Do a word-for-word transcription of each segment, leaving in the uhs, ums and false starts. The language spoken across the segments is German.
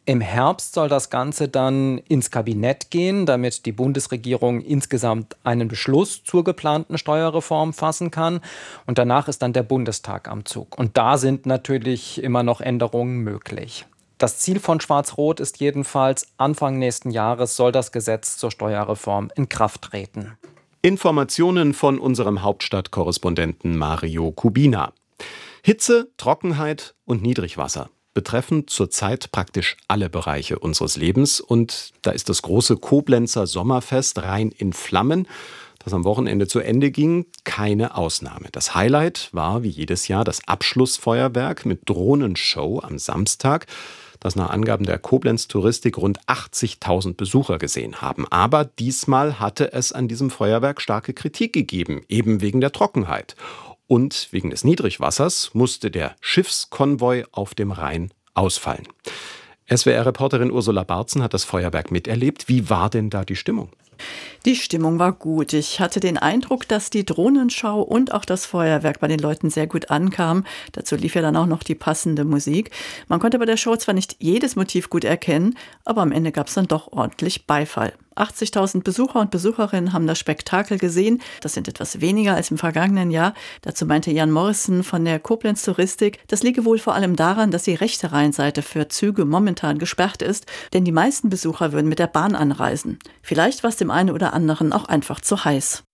Im Herbst soll das Ganze dann ins Kabinett gehen, damit die Bundesregierung insgesamt einen Beschluss zur geplanten Steuerreform fassen kann. Und danach ist dann der Bundestag am Zug. Und da sind natürlich immer noch Änderungen möglich. Das Ziel von Schwarz-Rot ist jedenfalls, Anfang nächsten Jahres soll das Gesetz zur Steuerreform in Kraft treten. Informationen von unserem Hauptstadtkorrespondenten Mario Kubina. Hitze, Trockenheit und Niedrigwasser betreffen zurzeit praktisch alle Bereiche unseres Lebens. Und da ist das große Koblenzer Sommerfest Rhein in Flammen, das am Wochenende zu Ende ging, keine Ausnahme. Das Highlight war wie jedes Jahr das Abschlussfeuerwerk mit Drohnenshow am Samstag, das nach Angaben der Koblenz Touristik rund achtzigtausend Besucher gesehen haben. Aber diesmal hatte es an diesem Feuerwerk starke Kritik gegeben, eben wegen der Trockenheit. Und wegen des Niedrigwassers musste der Schiffskonvoi auf dem Rhein ausfallen. S W R-Reporterin Ursula Barzen hat das Feuerwerk miterlebt. Wie war denn da die Stimmung? Die Stimmung war gut. Ich hatte den Eindruck, dass die Drohnenschau und auch das Feuerwerk bei den Leuten sehr gut ankam. Dazu lief ja dann auch noch die passende Musik. Man konnte bei der Show zwar nicht jedes Motiv gut erkennen, aber am Ende gab es dann doch ordentlich Beifall. achtzigtausend Besucher und Besucherinnen haben das Spektakel gesehen. Das sind etwas weniger als im vergangenen Jahr. Dazu meinte Jan Morrison von der Koblenz Touristik, das liege wohl vor allem daran, dass die rechte Rheinseite für Züge momentan gesperrt ist, denn die meisten Besucher würden mit der Bahn anreisen. Vielleicht war es dem einen oder anderen auch einfach zu heiß.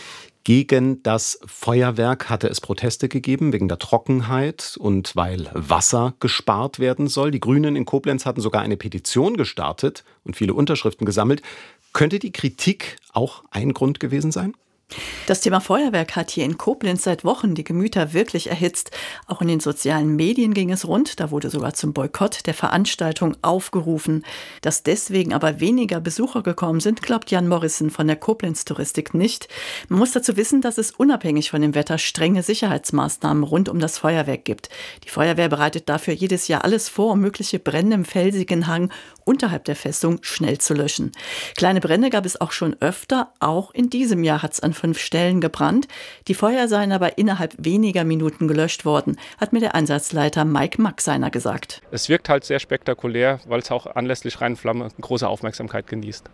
Gegen das Feuerwerk hatte es Proteste gegeben, wegen der Trockenheit und weil Wasser gespart werden soll. Die Grünen in Koblenz hatten sogar eine Petition gestartet und viele Unterschriften gesammelt. Könnte die Kritik auch ein Grund gewesen sein? Das Thema Feuerwerk hat hier in Koblenz seit Wochen die Gemüter wirklich erhitzt. Auch in den sozialen Medien ging es rund. Da wurde sogar zum Boykott der Veranstaltung aufgerufen. Dass deswegen aber weniger Besucher gekommen sind, glaubt Jan Morrison von der Koblenz Touristik nicht. Man muss dazu wissen, dass es unabhängig von dem Wetter strenge Sicherheitsmaßnahmen rund um das Feuerwerk gibt. Die Feuerwehr bereitet dafür jedes Jahr alles vor, um mögliche Brände im felsigen Hang unterhalb der Festung schnell zu löschen. Kleine Brände gab es auch schon öfter. Auch in diesem Jahr hat es an fünf Stellen gebrannt. Die Feuer seien aber innerhalb weniger Minuten gelöscht worden, hat mir der Einsatzleiter Mike Maxeiner gesagt. Es wirkt halt sehr spektakulär, weil es auch anlässlich Rhein in Flammen große Aufmerksamkeit genießt.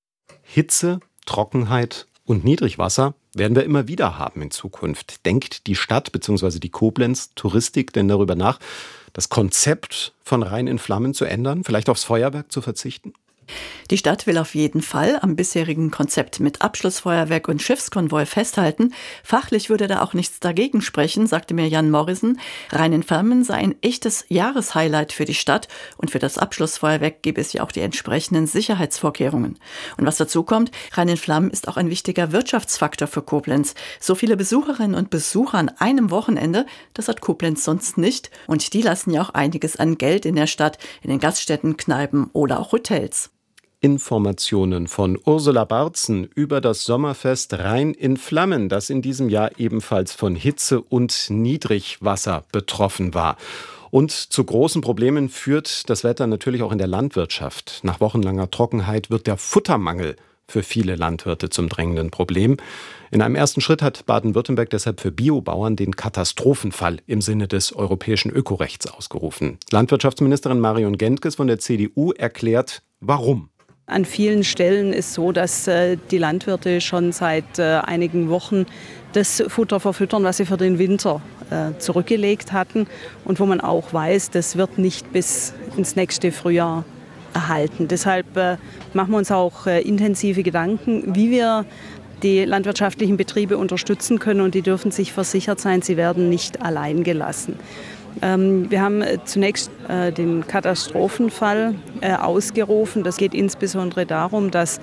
Hitze, Trockenheit und Niedrigwasser werden wir immer wieder haben in Zukunft. Denkt die Stadt bzw. die Koblenz Touristik denn darüber nach, das Konzept von Rhein in Flammen zu ändern, vielleicht aufs Feuerwerk zu verzichten? Die Stadt will auf jeden Fall am bisherigen Konzept mit Abschlussfeuerwerk und Schiffskonvoi festhalten. Fachlich würde da auch nichts dagegen sprechen, sagte mir Jan Morrison. Rhein in Flammen sei ein echtes Jahreshighlight für die Stadt und für das Abschlussfeuerwerk gäbe es ja auch die entsprechenden Sicherheitsvorkehrungen. Und was dazu kommt, Rhein in Flammen ist auch ein wichtiger Wirtschaftsfaktor für Koblenz. So viele Besucherinnen und Besucher an einem Wochenende, das hat Koblenz sonst nicht. Und die lassen ja auch einiges an Geld in der Stadt, in den Gaststätten, Kneipen oder auch Hotels. Informationen von Ursula Barzen über das Sommerfest Rhein in Flammen, das in diesem Jahr ebenfalls von Hitze und Niedrigwasser betroffen war. Und zu großen Problemen führt das Wetter natürlich auch in der Landwirtschaft. Nach wochenlanger Trockenheit wird der Futtermangel für viele Landwirte zum drängenden Problem. In einem ersten Schritt hat Baden-Württemberg deshalb für Biobauern den Katastrophenfall im Sinne des europäischen Ökorechts ausgerufen. Landwirtschaftsministerin Marion Gentges von der C D U erklärt, warum. An vielen Stellen ist so, dass äh, die Landwirte schon seit äh, einigen Wochen das Futter verfüttern, was sie für den Winter äh, zurückgelegt hatten und wo man auch weiß, das wird nicht bis ins nächste Frühjahr erhalten. Deshalb äh, machen wir uns auch äh, intensive Gedanken, wie wir die landwirtschaftlichen Betriebe unterstützen können und die dürfen sich versichert sein, sie werden nicht allein gelassen. Wir haben zunächst den Katastrophenfall ausgerufen. Das geht insbesondere darum, dass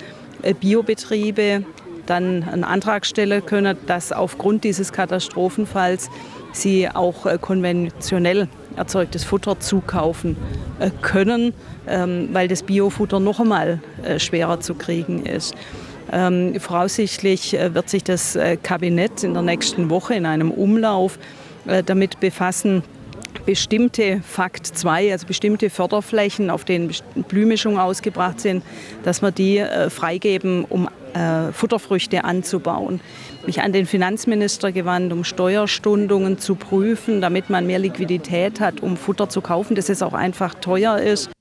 Biobetriebe dann einen Antrag stellen können, dass aufgrund dieses Katastrophenfalls sie auch konventionell erzeugtes Futter zukaufen können, weil das Biofutter noch einmal schwerer zu kriegen ist. Ähm, voraussichtlich wird sich das Kabinett in der nächsten Woche in einem Umlauf äh, damit befassen, bestimmte Fakt zwei, also bestimmte Förderflächen, auf denen Blühmischungen ausgebracht sind, dass wir die äh, freigeben, um äh, Futterfrüchte anzubauen. Mich an den Finanzminister gewandt, um Steuerstundungen zu prüfen, damit man mehr Liquidität hat, um Futter zu kaufen, das jetzt auch einfach teuer ist.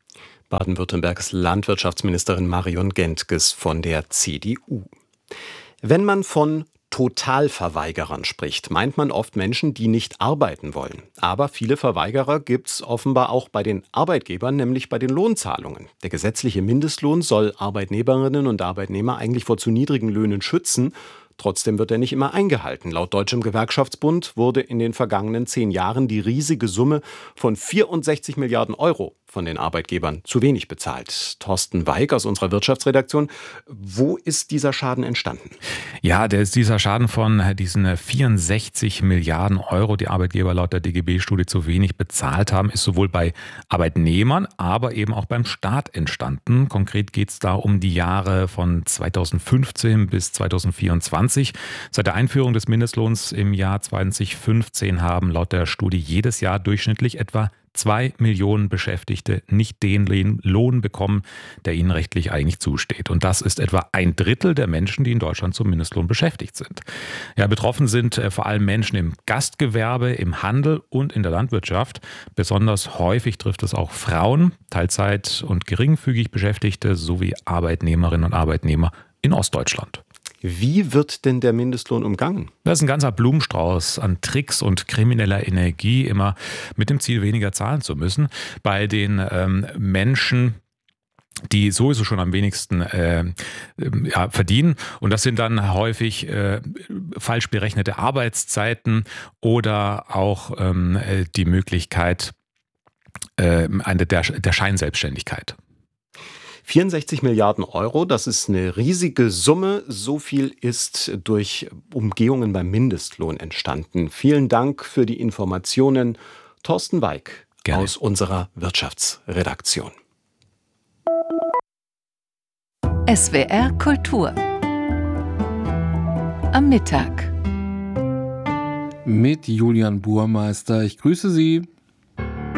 Baden-Württembergs Landwirtschaftsministerin Marion Gentges von der C D U. Wenn man von Totalverweigerern spricht, meint man oft Menschen, die nicht arbeiten wollen. Aber viele Verweigerer gibt es offenbar auch bei den Arbeitgebern, nämlich bei den Lohnzahlungen. Der gesetzliche Mindestlohn soll Arbeitnehmerinnen und Arbeitnehmer eigentlich vor zu niedrigen Löhnen schützen. Trotzdem wird er nicht immer eingehalten. Laut Deutschem Gewerkschaftsbund wurde in den vergangenen zehn Jahren die riesige Summe von vierundsechzig Milliarden Euro von den Arbeitgebern zu wenig bezahlt. Thorsten Weig aus unserer Wirtschaftsredaktion. Wo ist dieser Schaden entstanden? Ja, der ist dieser Schaden von diesen vierundsechzig Milliarden Euro, die Arbeitgeber laut der D G B-Studie zu wenig bezahlt haben, ist sowohl bei Arbeitnehmern, aber eben auch beim Staat entstanden. Konkret geht es da um die Jahre von zweitausendfünfzehn bis zweitausendvierundzwanzig. Seit der Einführung des Mindestlohns im Jahr zweitausendfünfzehn haben laut der Studie jedes Jahr durchschnittlich etwa Zwei Millionen Beschäftigte nicht den Lohn bekommen, der ihnen rechtlich eigentlich zusteht. Und das ist etwa ein Drittel der Menschen, die in Deutschland zum Mindestlohn beschäftigt sind. Ja, betroffen sind vor allem Menschen im Gastgewerbe, im Handel und in der Landwirtschaft. Besonders häufig trifft es auch Frauen, Teilzeit- und geringfügig Beschäftigte sowie Arbeitnehmerinnen und Arbeitnehmer in Ostdeutschland. Wie wird denn der Mindestlohn umgangen? Das ist ein ganzer Blumenstrauß an Tricks und krimineller Energie, immer mit dem Ziel, weniger zahlen zu müssen. Bei den ähm, Menschen, die sowieso schon am wenigsten äh, ja, verdienen. Und das sind dann häufig äh, falsch berechnete Arbeitszeiten oder auch ähm, die Möglichkeit äh, eine, der, der Scheinselbstständigkeit. vierundsechzig Milliarden Euro, das ist eine riesige Summe. So viel ist durch Umgehungen beim Mindestlohn entstanden. Vielen Dank für die Informationen, Thorsten Weig Gerne. Aus unserer Wirtschaftsredaktion. S W R Kultur am Mittag mit Julian Burmeister. Ich grüße Sie.